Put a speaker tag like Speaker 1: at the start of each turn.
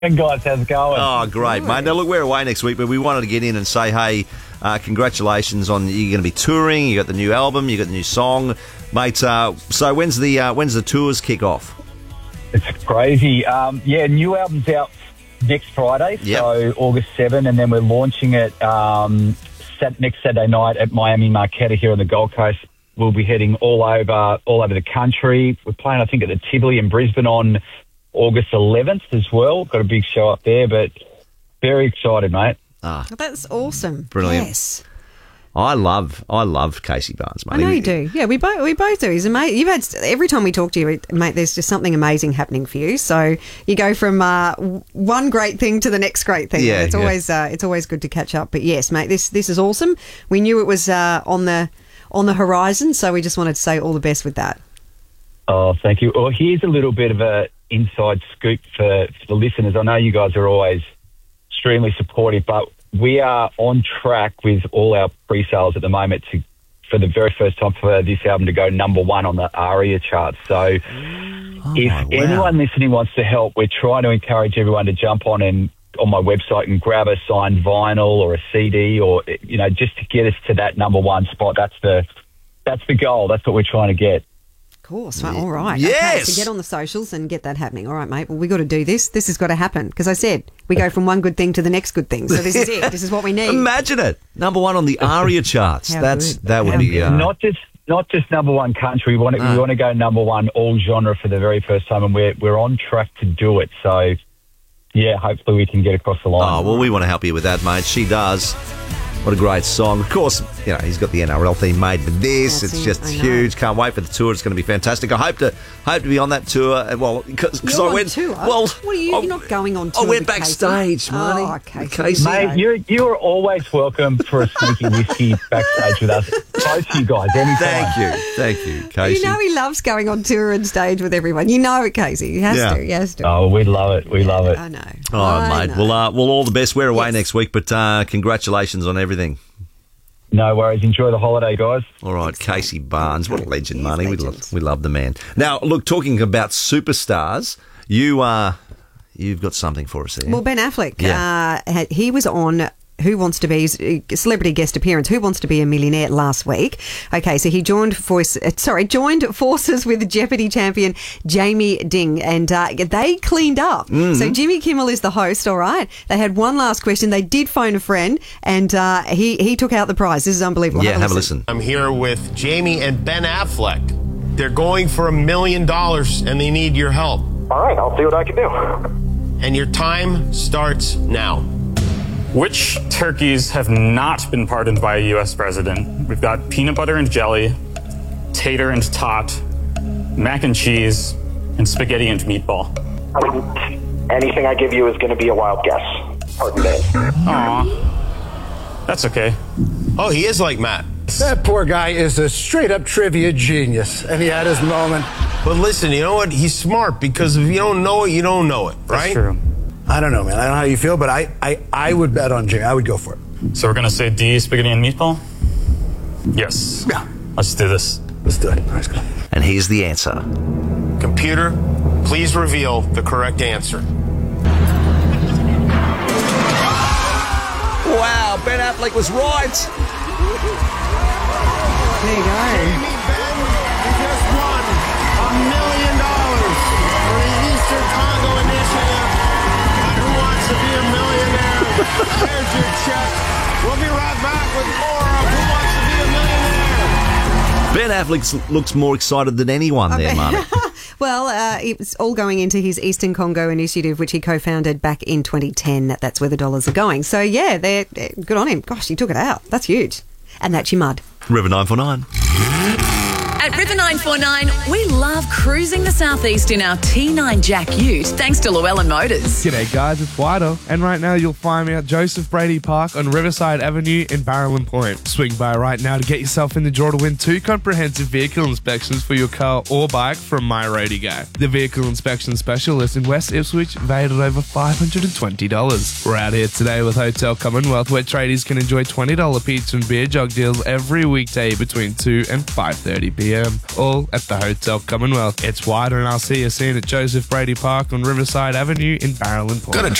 Speaker 1: Guys, how's it going?
Speaker 2: Oh, great, mate. Now, look, we're away next week, but we wanted to get in and say, hey, congratulations on you're going to be touring. You got the new album, you got the new song, mate. So when's the tours kick off?
Speaker 1: It's crazy. New album's out next Friday, so August 7, and then we're launching it next Saturday night at Miami Marquetta here on the Gold Coast. We'll be heading all over the country. We're playing, I think, at the Tivoli in Brisbane on August 11th as well. Got a big show up there, but very excited, mate.
Speaker 3: That's awesome.
Speaker 2: Brilliant.
Speaker 3: Yes.
Speaker 2: I love Casey Barnes, mate.
Speaker 3: I know you do. Yeah, we both do. He's amazing. You've had every time we talk to you, mate. There's just something amazing happening for you. So you go from one great thing to the next great thing.
Speaker 2: Yeah,
Speaker 3: it's always good to catch up. But yes, mate, this is awesome. We knew it was on the horizon, so we just wanted to say all the best with that.
Speaker 1: Oh, thank you. Well, here's a little bit of a inside scoop for the listeners. I know you guys are always extremely supportive, but we are on track with all our pre-sales at the moment for the very first time for this album to go number one on the ARIA charts. So anyone listening wants to help, we're trying to encourage everyone to jump on my website and grab a signed vinyl or a CD or, just to get us to that number one spot. That's the goal. That's what we're trying to get.
Speaker 3: Course. All right.
Speaker 2: Yes.
Speaker 3: Okay, so get on the socials and get that happening. All right, mate. Well, we got to do this. This has got to happen because I said we go from one good thing to the next good thing. So this is it. This is what we need.
Speaker 2: Imagine it. Number one on the ARIA charts. That would be
Speaker 1: not just number one country. We want to go number one all genre for the very first time, and we're on track to do it. So yeah, hopefully we can get across the line.
Speaker 2: Oh well, we want to help you with that, mate. She does. What a great song. Of course, he's got the NRL theme made for this. It's just huge. Can't wait for the tour. It's going to be fantastic. I hope to be on that tour. Well, because I went...
Speaker 3: Tour?
Speaker 2: Well,
Speaker 3: what are you? You're not going on tour.
Speaker 2: I went backstage, Marty.
Speaker 3: Oh, okay.
Speaker 2: Casey.
Speaker 1: Mate, you are always welcome for a sneaky whiskey backstage with us. Both of you guys, anytime.
Speaker 2: Thank you, Casey.
Speaker 3: You know he loves going on tour and stage with everyone. You know it, Casey. He has to.
Speaker 1: Oh, we love it. We love it.
Speaker 3: I know.
Speaker 2: Oh, mate. Well, all the best. We're away next week, but congratulations on everything.
Speaker 1: No worries. Enjoy the holiday, guys.
Speaker 2: All right, Casey Barnes. What a legend, Marty. We love the man. Now, look, talking about superstars, you've got something for us here.
Speaker 3: Well, Ben Affleck, he was on Who Wants to Be, celebrity guest appearance, Who Wants to Be a Millionaire last week. Okay, so he joined forces with Jeopardy champion Jamie Ding, and they cleaned up. Mm-hmm. So Jimmy Kimmel is the host, all right? They had one last question. They did phone a friend, and he took out the prize. This is unbelievable.
Speaker 2: Yeah, have a listen.
Speaker 4: I'm here with Jamie and Ben Affleck. They're going for $1 million, and they need your help.
Speaker 5: All right, I'll see what I can do.
Speaker 4: And your time starts now.
Speaker 6: Which turkeys have not been pardoned by a U.S. president? We've got peanut butter and jelly, tater and tot, mac and cheese, and spaghetti and meatball.
Speaker 5: Anything I give you is going to be a wild guess. Pardon me.
Speaker 6: Aw. That's okay.
Speaker 4: Oh, he is like Matt.
Speaker 7: That poor guy is a straight-up trivia genius, and he had his moment.
Speaker 4: But listen, you know what? He's smart, because if you don't know it, you don't know it, right?
Speaker 6: That's true.
Speaker 7: I don't know, man. I don't know how you feel, but I would bet on Jimmy. I would go for it.
Speaker 6: So we're going to say D, spaghetti and meatball? Yes.
Speaker 7: Yeah.
Speaker 6: Let's do this.
Speaker 7: Let's do it. All right, let's go.
Speaker 2: And here's the answer.
Speaker 4: Computer, please reveal the correct answer.
Speaker 2: Wow, Ben Affleck was right.
Speaker 3: There you go.
Speaker 4: Jamie Ben, you just won $1 million for the Eastern Congo Initiative. Who wants to be a millionaire? Here's your check. We'll be right back with more of Who Wants to Be a Millionaire.
Speaker 2: Ben Affleck looks more excited than anyone there, Marty.
Speaker 3: Well, it's all going into his Eastern Congo initiative, which he co-founded back in 2010. That's where the dollars are going. So, yeah, they're good on him. Gosh, he took it out. That's huge. And that's your mud.
Speaker 2: River 949.
Speaker 8: At River 949, we love cruising the southeast in our T9 Jack Ute, thanks to Llewellyn Motors.
Speaker 9: G'day guys, it's Wido, and right now you'll find me at Joseph Brady Park on Riverside Avenue in Barrowland Point. Swing by right now to get yourself in the draw to win 2 comprehensive vehicle inspections for your car or bike from My Roadie Guy, the vehicle inspection specialist in West Ipswich, valued at over $520. We're out here today with Hotel Commonwealth, where tradies can enjoy $20 pizza and beer jug deals every weekday between 2 and 5:30 p.m. p.m, all at the Hotel Commonwealth. It's wider, and I'll see you soon at Joseph Brady Park on Riverside Avenue in Barrelin Point.